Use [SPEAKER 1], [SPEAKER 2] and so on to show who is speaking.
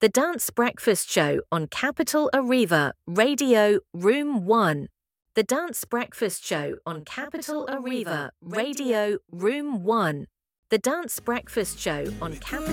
[SPEAKER 1] The Dance Breakfast Show on Capital Arriva, Radio Room 1. The Dance Breakfast Show on Capital Arriva, Radio Room 1. The Dance Breakfast Show on Capital